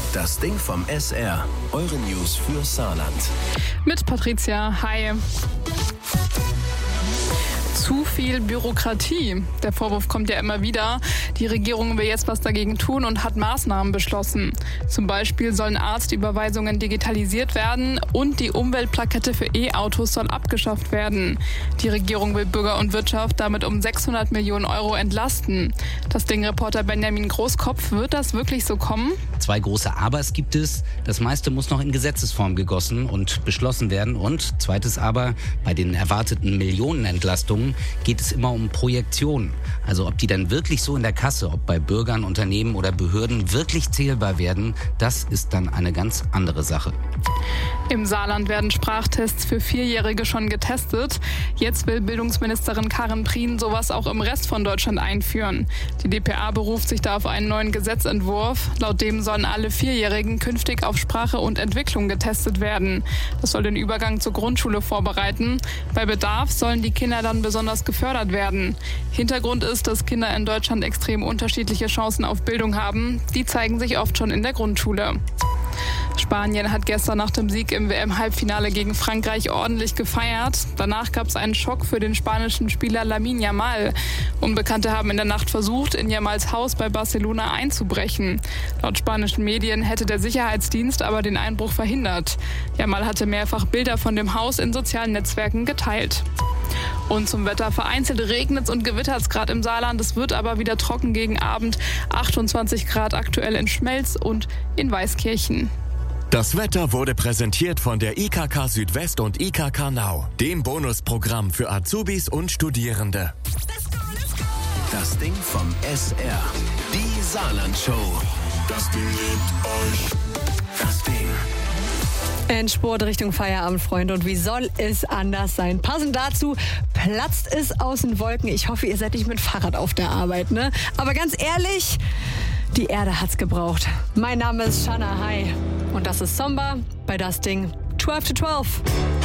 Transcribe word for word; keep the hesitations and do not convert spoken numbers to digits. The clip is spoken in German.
Das Ding vom S R. Eure News für Saarland. Mit Patricia. Hi. Zu viel Bürokratie. Der Vorwurf kommt ja immer wieder. Die Regierung will jetzt was dagegen tun und hat Maßnahmen beschlossen. Zum Beispiel sollen Arztüberweisungen digitalisiert werden und die Umweltplakette für E-Autos soll abgeschafft werden. Die Regierung will Bürger und Wirtschaft damit um sechshundert Millionen Euro entlasten. Das Ding-Reporter Benjamin Großkopf, wird das wirklich so kommen? Zwei große Abers gibt es. Das meiste muss noch in Gesetzesform gegossen und beschlossen werden. Und zweites Aber, bei den erwarteten Millionenentlastungen geht es immer um Projektionen. Also ob die dann wirklich so in der Kasse, ob bei Bürgern, Unternehmen oder Behörden wirklich zählbar werden, das ist dann eine ganz andere Sache. Im Saarland werden Sprachtests für Vierjährige schon getestet. Jetzt will Bildungsministerin Karin Prien sowas auch im Rest von Deutschland einführen. Die d p a beruft sich da auf einen neuen Gesetzentwurf. Laut dem sollen alle Vierjährigen künftig auf Sprache und Entwicklung getestet werden. Das soll den Übergang zur Grundschule vorbereiten. Bei Bedarf sollen die Kinder dann besonders gefördert werden. Hintergrund ist, dass Kinder in Deutschland extrem unterschiedliche Chancen auf Bildung haben. Die zeigen sich oft schon in der Grundschule. Spanien hat gestern nach dem Sieg im W M-Halbfinale gegen Frankreich ordentlich gefeiert. Danach gab es einen Schock für den spanischen Spieler Lamine Yamal. Unbekannte haben in der Nacht versucht, in Yamals Haus bei Barcelona einzubrechen. Laut spanischen Medien hätte der Sicherheitsdienst aber den Einbruch verhindert. Yamal hatte mehrfach Bilder von dem Haus in sozialen Netzwerken geteilt. Und zum Wetter: vereinzelt regnet und gewittert es gerade im Saarland. Es wird aber wieder trocken gegen Abend. achtundzwanzig Grad aktuell in Schmelz und in Weißkirchen. Das Wetter wurde präsentiert von der I K K Südwest und I K K Now, dem Bonusprogramm für Azubis und Studierende. Das Ding vom S R. Die Saarland-Show. Das Ding liebt euch. Das Ding. Endspurt Richtung Feierabend, Freunde. Und wie soll es anders sein? Passend dazu platzt es aus den Wolken. Ich hoffe, ihr seid nicht mit Fahrrad auf der Arbeit, ne? Aber ganz ehrlich, die Erde hat's gebraucht. Mein Name ist Shanna, hi. Und das ist Somba bei Das Ding zwölf to zwölf.